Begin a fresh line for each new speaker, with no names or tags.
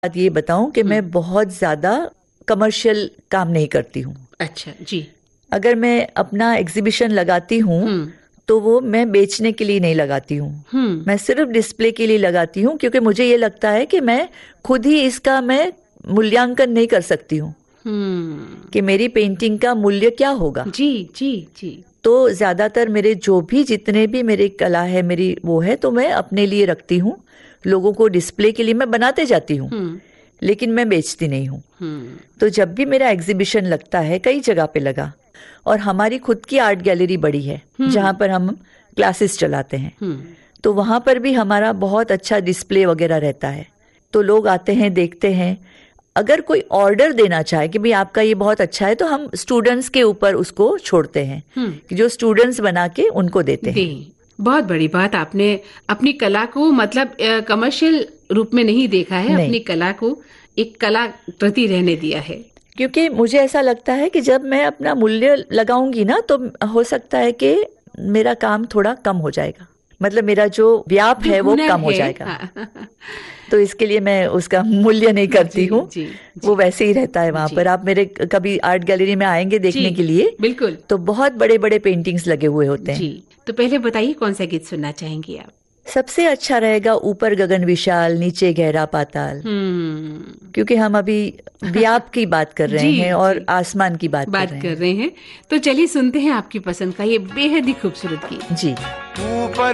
बात ये बताऊं कि मैं बहुत ज्यादा कमर्शियल काम नहीं करती हूँ।
अच्छा जी।
अगर मैं अपना एग्जीबिशन लगाती हूँ तो वो मैं बेचने के लिए नहीं लगाती हूँ। मैं सिर्फ डिस्प्ले के लिए लगाती हूँ, क्योंकि मुझे ये लगता है कि मैं खुद ही इसका मैं मूल्यांकन नहीं कर सकती हूँ कि मेरी पेंटिंग का मूल्य क्या होगा।
जी जी जी।
तो ज्यादातर मेरे जो भी जितने भी मेरी कला है, मेरी वो है, तो मैं अपने लिए रखती हूँ। लोगों को डिस्प्ले के लिए मैं बनाते जाती हूँ, लेकिन मैं बेचती नहीं हूँ। तो जब भी मेरा एग्जीबिशन लगता है, कई जगह पे लगा, और हमारी खुद की आर्ट गैलरी बड़ी है जहां पर हम क्लासेस चलाते हैं, तो वहां पर भी हमारा बहुत अच्छा डिस्प्ले वगैरह रहता है। तो लोग आते हैं, देखते हैं। अगर कोई ऑर्डर देना चाहे कि भाई आपका ये बहुत अच्छा है, तो हम स्टूडेंट्स के ऊपर उसको छोड़ते हैं कि जो स्टूडेंट्स बना के उनको देते हैं।
बहुत बड़ी बात, आपने अपनी कला को मतलब कमर्शियल रूप में नहीं देखा है, अपनी कला को एक कला प्रति रहने दिया है।
क्योंकि मुझे ऐसा लगता है कि जब मैं अपना मूल्य लगाऊंगी ना, तो हो सकता है कि मेरा काम थोड़ा कम हो जाएगा, मतलब मेरा जो व्याप है वो कम हो जाएगा। तो इसके लिए मैं उसका मूल्य नहीं करती हूँ। वो वैसे ही रहता है वहां पर। आप मेरे कभी आर्ट गैलरी में आएंगे देखने के लिए,
बिल्कुल,
तो बहुत बड़े बड़े पेंटिंग्स लगे हुए होते हैं।
जी। तो पहले बताइए कौन सा गीत सुनना चाहेंगी आप?
सबसे अच्छा रहेगा ऊपर गगन विशाल नीचे गहरा पाताल, क्योंकि हम अभी व्याप की बात कर रहे हैं और आसमान की बात कर रहे हैं।
तो चलिए सुनते हैं आपकी पसंद का ये बेहद ही खूबसूरत गीत।
जी।